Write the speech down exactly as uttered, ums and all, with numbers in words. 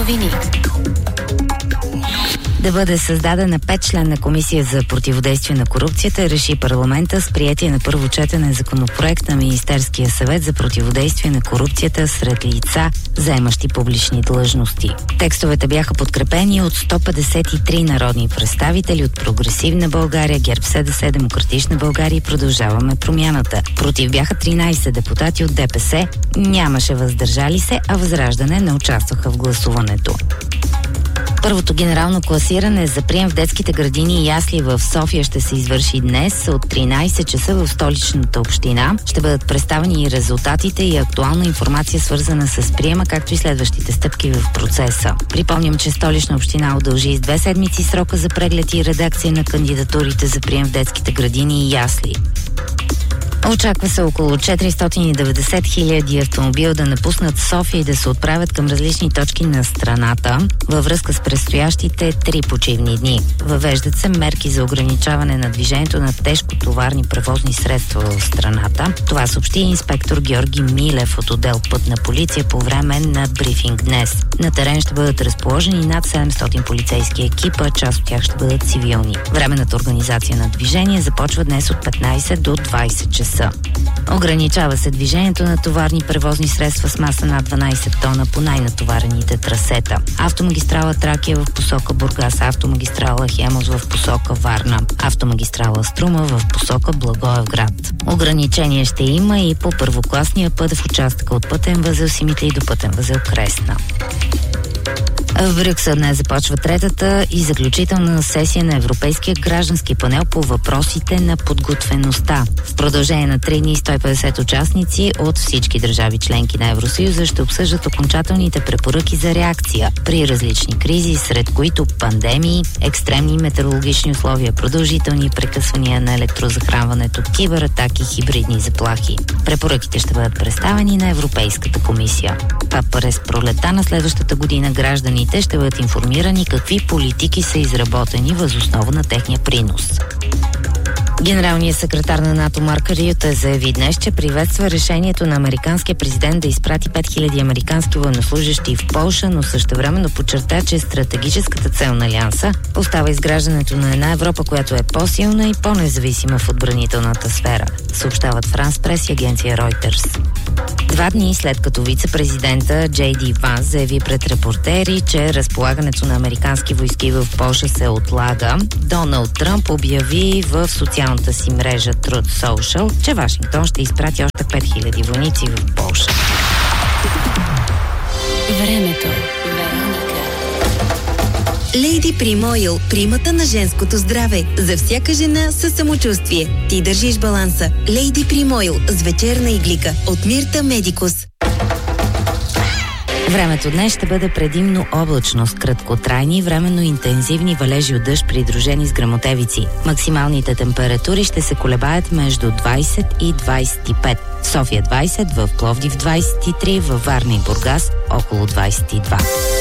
новини. Да бъде създадена петчленна комисия за противодействие на корупцията, реши парламента с приятие на първо четене законопроект на Министерския съвет за противодействие на корупцията сред лица, заемащи публични длъжности. Текстовете бяха подкрепени от сто петдесет и три народни представители от Прогресивна България, ГЕРБ-СДС, Демократична България и Продължаваме промяната. Против бяха тринайсет депутати от ДПС, нямаше въздържали се, а Възраждане не участваха в гласуването. Първото генерално класиране за прием в детските градини и ясли в София ще се извърши днес от тринайсет часа в столичната община. Ще бъдат представени и резултатите и актуална информация, свързана с приема, както и следващите стъпки в процеса. Припомням, че Столична община удължи с две седмици срока за преглед и редакция на кандидатурите за прием в детските градини и ясли. Очаква се около четиристотин и деветдесет хиляди автомобила да напуснат София и да се отправят към различни точки на страната във връзка с предстоящите три почивни дни. Въвеждат се мерки за ограничаване на движението на тежкотоварни превозни средства в страната. Това съобщи инспектор Георги Милев от отдел Пътна полиция по време на брифинг днес. На терен ще бъдат разположени над седемстотин полицейски екипа, част от тях ще бъдат цивилни. Временната организация на движение започва днес от петнайсет до двайсет часа. Ограничава се движението на товарни превозни средства с маса над дванайсет тона по най-натоварените трасета. Автомагистрала Тракия в посока Бургас, автомагистрала Хемус в посока Варна, автомагистрала Струма в посока Благоевград. Ограничение ще има и по първокласния път в участъка от пътен възел Симитли до пътен възел Кресна. В Брюксел днес започва третата и заключителна сесия на Европейския граждански панел по въпросите на подготвеността. В продължение на три дни сто и петдесет участници от всички държави членки на Евросъюза ще обсъждат окончателните препоръки за реакция при различни кризи, сред които пандемии, екстремни метеорологични условия, продължителни прекъсвания на електрозахранването, кибератаки, хибридни заплахи. Препоръките ще бъдат представени на Европейската комисия. А през пролета на следващата година гражданите ще бъдат информирани какви политики са изработени въз основа на техния принос. Генералният секретар на НАТО Марк Рюте заяви днес, че приветства решението на американския президент да изпрати пет хиляди американски военнослужащи в Полша, но същевременно подчерта, че стратегическата цел на Алианса остава изграждането на една Европа, която е по-силна и по-независима в отбранителната сфера, съобщават Франс Прес и агенция Reuters. Два дни след като вице-президента Джей Ди Ванс заяви пред репортери, че разполагането на американски войски в Полша се отлага, Доналд Тръмп обяви в социалната си мрежа Truth Social, че Вашингтон ще изпрати още пет хиляди войници в Полша. Времето. Лейди Прим Ойл, примата на женското здраве. За всяка жена със самочувствие. Ти държиш баланса. Лейди Прим Ойл с вечерна иглика от Мирта Медикус. Времето днес ще бъде предимно облачно с краткотрайни, временно интензивни валежи от дъжд, придружени с гръмотевици. Максималните температури ще се колебаят между двайсет и двайсет и пет. В София двайсет, в Пловдив двайсет и три, във Варна и Бургас около двайсет и два.